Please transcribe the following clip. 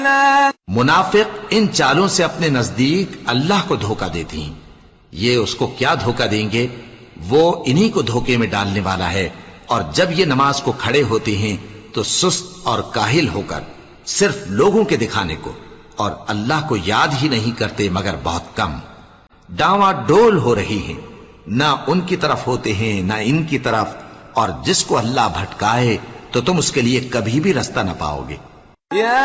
मुनाफिक इन चालों से अपने नजदीक अल्लाह को धोखा देती हैं। ये उसको क्या धोखा देंगे, वो इन्हीं को धोखे में डालने वाला है। और जब ये नमाज को खड़े होते हैं तो सुस्त और काहिल होकर, सिर्फ लोगों के दिखाने को, और अल्लाह को याद ही नहीं करते मगर बहुत कम। डांवाडोल हो रही हैं, ना उनकी तरफ होते हैं ना इनकी तरफ, और जिसको अल्लाह भटकाए तो तुम उसके लिए कभी भी रास्ता न पाओगे।